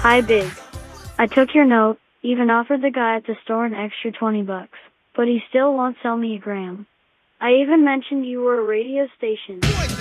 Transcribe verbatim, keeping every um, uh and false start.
Hi, Big. I took your note, even offered the guy at the store an extra twenty bucks, but he still won't sell me a gram. I even mentioned you were a radio station.